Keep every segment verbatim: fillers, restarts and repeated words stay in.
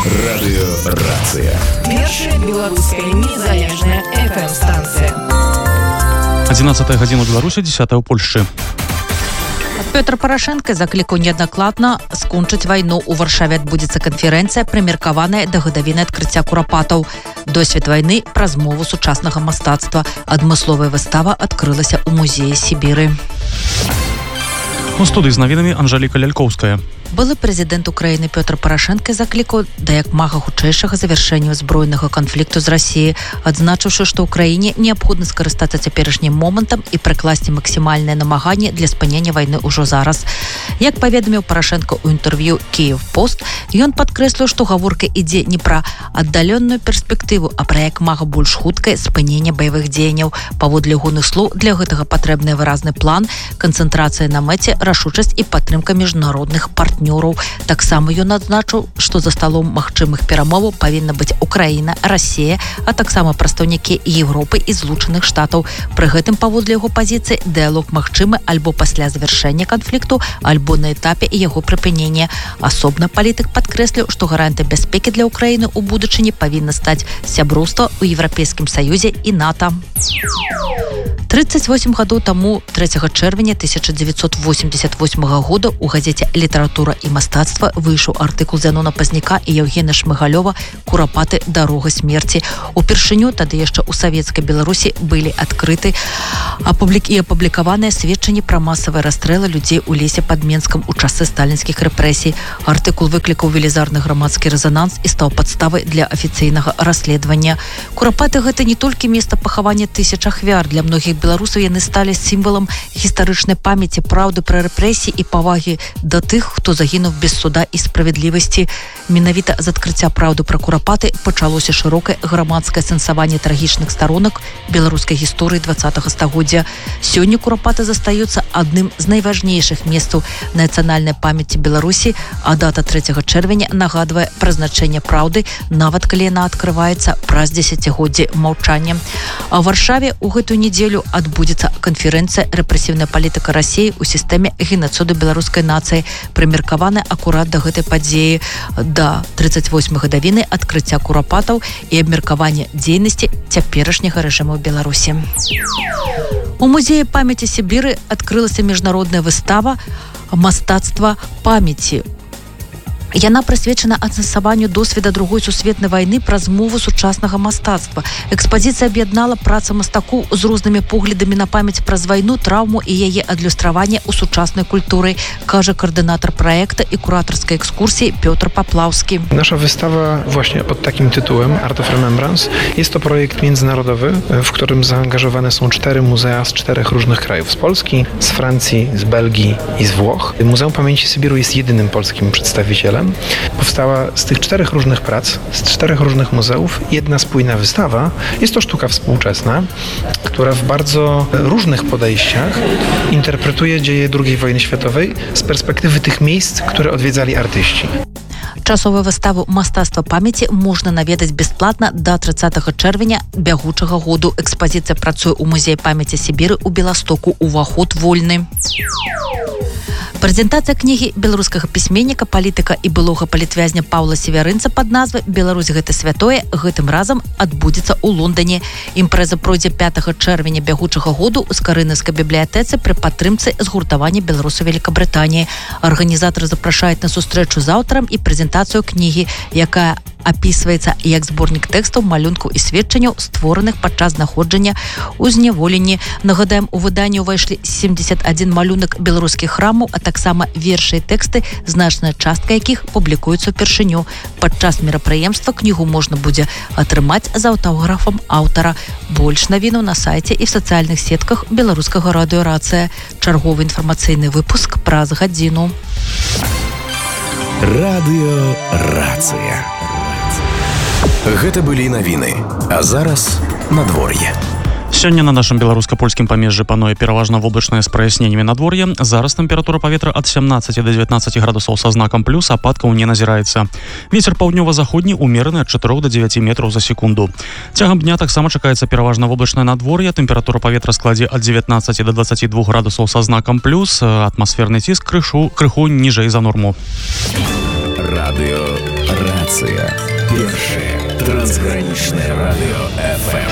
Радыёрацыя. Першая беларуская незалежная эф эм-станцыя. адзінаццатая гадзіна ў Беларусі, дзесятая ў Польшчы. Пётр Парашенко заклікаў неаднакладна скончыць вайну. У Варшаве адбудзецца канферэнцыя, прымеркаваная да гадавіны адкрыцця курапатаў. Досвед вайны праз мову сучаснага мастацтва. Адмысловая выстава адкрылася ў музеі Сібіры. У студыі з навінамі Анжэліка Лялькоўская. Былы прэзідэнт Украіны Пётр Парашенко заклікаў да як мага хутчэйшага завяршэння збройнага канфлікту з Расіяй, адзначыўшы, што ўкраіне неабходна скарыстацца цяперашнім момантам і прыкласці максімальныя намаганні для спынення вайны ўжо зараз. Як паведаміў Парашенко ў інтэрв'ю «Киев-Пост», ён падкрэсліў, што гаворка ідзе не пра аддаленную перспектыву, а пра як мага больш хуткае спынення баявых дзеянняў. Паводле ягоных слоў, для гэтага патрэбны выразны план, канцэнтрацыя на мэце, рашучасць і падтрымка міжнародных партнёраў. Таксама ён адзначыў, што за сталом магчымых перамоваў павінна быць Украіна, Расія, а таксама прадстаўнікі Европы і Злучаных Штатаў. Пры гэтым, паводле яго пазіцыі, дыялог магчымы альбо пасля завяршэння канфлікту, альбо на этапе яго прыпынення. Асобна палітык падкрэсліў, што гарантыя бяспекі для Украіны ў будучыні павінна стаць сяброўства ў Еўрапейскім Саюзе і НАТО. тридцать восемь гадоў таму, трэцяга чэрвеня тысяча дзевяцьсот восемьдесят восьмага года у газеце «Літаратура і мастацтва» выйшаў артыкул Зянона Пазняка і Евгена Шмыгалёва «Курапаты. Дарога смерці». Упершыню тады яшчэ ў савецкай Беларусі былі адкрыты і апублікаваныя сведчанні пра масавыя расстрэлы людзей у лесе пад Менскам у часы сталінскіх рэпрэсій. Артыкул выклікаў велізарны грамадскі рэзананс і стаў падставай для афіцыйнага расследавання. Курапаты — гэта не толькі месца пахавання тысяч ахвяр. Для многіх беларусаў яны сталі сімвалам гістарычнай памяці, праўды пра рэпрэсіі і павагі да тых, хто загінуў без суда і справядлівасці. Менавіта з адкрыцця праўды пра курапаты пачалося шырокае грамадскае сэнсаванне трагічных старонак беларускай гісторыі двадцатага стагоддзя. Сёння курапаты застаюцца адным з найважнейшых месцаў нацыянальнай памяці Беларусі, а дата трэцяга чэрвеня нагадвае пра значэнне праўды, нават калі яна адкрываецца праз дзесяцігоддзі маўчання. А ў Варшаве ў гэтую нядзелю адбудзецца канферэнцыя «Рэпрэсіўная палітыка Расіі ў сістэме генацыду беларускай нацыі», прымеркаваная акурат да гэтай падзеі, да тридцать восьмай гадавіны адкрыцця курапатаў і абмеркавання дзейнасці цяперашняга рэжыму ў Беларусі. У музеі памяці Сібіры адкрылася міжнародная выстава «Мастацтва памяці». Яна прысвечана адцэнсаванню досведа другой сусветнай вайны праз мову сучаснага мастацтва. Экспазіцыя аб'яднала працы мастакоў з рознымі поглядамі на памяць праз вайну, траўму і яе адлюстраванне ў сучаснай культуры, кажа координатор проекта и кураторской экскурсии Piotr Paplawski. Nasza wystawa właśnie pod takim tytułem Art of Remembrance jest to projekt międzynarodowy, w którym zaangażowane są cztery muzea z czterech różnych krajów. Z Polski, z Francji, z Belgii i z Włoch. Muzeum Pamięci Sybiru jest jedynym polskim przedstawicielem. Powstała z tych czterech różnych prac, z czterech różnych muzeów jedna spójna wystawa. Jest to sztuka współczesna, która w bardzo różnych podejściach interpretuje dzieje drugiej wojny światowej z perspektywy tych miejsc, które odwiedzali artyści. Часовую выставу «Мастацтва памяці» можна наведаць бясплатна да трыццатага чэрвеня бягучага году. Экспазіцыя працуе ў музеі памяці Сібіры ў Беластоку. Уваход вольны. Прэзентацыя кнігі беларускага пісьменніка, палітыка і былога палітвязня Паўла Севярынца пад назвай «Беларусь гэта святое» гэтым разам адбудзецца ў Лондоне. Імпрэза пройдзе пятага чэрвеня бягучага году ў Скарынаўскай бібліятэцы пры падтрымцы згуртавання беларусаў Великабрытаніі. Арганізатары запрашаюць на сустрэчу з аўтарам і прэзентацыю кнігі, якая апісваецца як зборнік тэкстаў, малюнкаў і сведчанняў, створаных падчас знаходжання ў зняволенні. Нагадаем, у выданні ўвайшлі семьдесят один малюнак беларускіх храмаў, а таксама вершы і тэксты, значная частка якіх публікуецца ўпершыню. Падчас мерапрыемства кнігу можна будзе атрымаць з аўтографам аўтара. Больш навінаў на сайце і в сацыяльных сетках беларускага радыёрацыя. Чарговы інфармацыйны выпуск праз гадзіну. Радыёрацыя. Гэта былі навіны, а зараз надвор'е. Сёння на нашым беларуска-польскім памежжы пануе пераважна воблачнае з праясненнямі надвор'я. Зараз тэмпература паветра ад сямнаццаці да дзевятнаццаці градусаў са знакам плюс, ападкаў не назіраецца. Вецер паўднёва-заходні ўмераны ад чатырох да дзевяці метраў за секунду. Цягам дня таксама чакаецца пераважна воблачнае надвор'е. Тэмпература паветра складзе ад дзевятнаццаці да дваццаці двух градусаў са знакам плюс, атмасферны ціск крыху крыху ніжэй за норму. Радыё Рация. Первое трансграничное радио эф эм.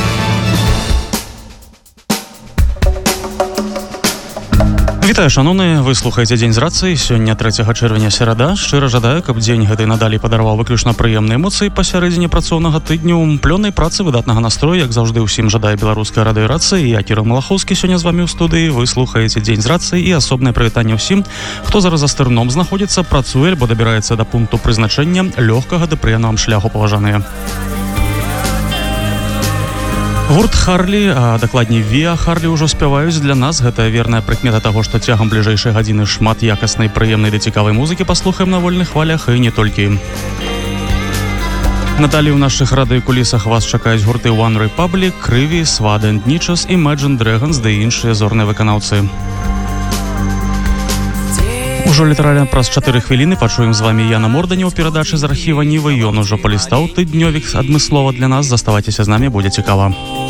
Вітаю, шановныя, вы слухаеце дзень з рацыі. Сёння трэцяга чэрвеня, серада. Шчыра жадаю, каб дзень гэты надалей падарваў выключна прыемныя эмоцыі пасярэдзіне працоўнага тыдню, плённай працы, выдатнага настрою, як заўжды ўсім жадае беларуская радыёрацыя. Я Кірыл Малахоўскі сёння з вамі ў студыі. Вы слухаеце дзень з рацыі і асобнае прывітанне ўсім, хто зараз за стырном знаходзіцца, працуе альбо дабіраецца да пункту прызначэння, лёгкага ды прыемнага вам шляху, паважаныя. Гурт Харлі, а дакладней Віа Харлі ўжо спяваюць для нас. Гэта верная прыкмета таго, што цягам бліжэйшай гадзіны шмат якаснай, прыемнай ды цікавай музыкі паслухаем на вольных хвалях і не толькі. Надалей у нашых радыёкулісах вас чакаюць гурты One Republic, Крыві, Swad and Niches, Imagine Dragons ды іншыя зорныя выканаўцы. Ужо літаральна праз чатыры хвіліны пачуем з вамі Яна Морданя ў перадачы з архіва Нівы. Ён ужо палістаў тыднёвік адмыслова для нас. Заставайцеся з намі, будзе цікава.